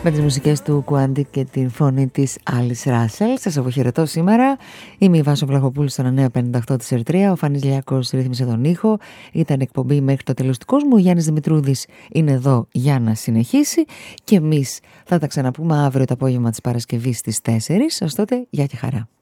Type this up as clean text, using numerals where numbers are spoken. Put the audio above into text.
με τις μουσικές του Quantic και την φωνή της Alice Russell. Σας αποχαιρετώ σήμερα. Είμαι η Βάσο Βλαχοπούλου στο 958 της ΕΡΤΡΙΑ. Ο Φανής Λιάκος ρύθμισε τον ήχο. Ήταν εκπομπή μέχρι το τέλος του κόσμου. Ο Γιάννης Δημητρούδης είναι εδώ για να συνεχίσει. Και εμείς θα τα ξαναπούμε αύριο το απόγευμα της Παρασκευής στις 4. Ως τότε, γεια και χαρά.